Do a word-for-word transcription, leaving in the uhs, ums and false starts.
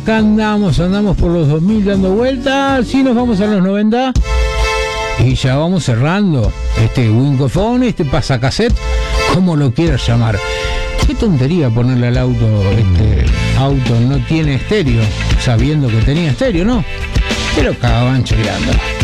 Acá andamos, andamos por los dos mil dando vueltas, sí nos vamos a los noventa y ya vamos cerrando este Winkofone, este pasacassette, como lo quieras llamar. Qué tontería ponerle al auto, este auto no tiene estéreo, sabiendo que tenía estéreo, ¿no? Pero cagaban choreando.